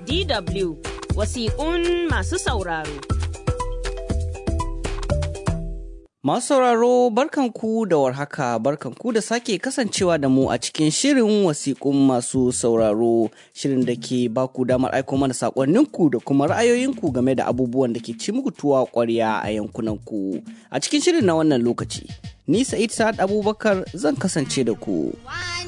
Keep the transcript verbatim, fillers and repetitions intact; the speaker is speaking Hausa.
D W wasiƙun masu sauraro. Masu sauraro barkanku da warhaka, barkanku da sake kasancewa da mu a cikin shirin wasiƙun masu sauraro, shirin da ke baku damar aiko mana saƙonninku da kuma ra'ayoyinku game da abubuwan da ke ci muku tuwa ƙwarya a yankunanku. A cikin shirin na wannan lokaci, ni Sa'id Sa'ad Abubakar zan kasance da ku.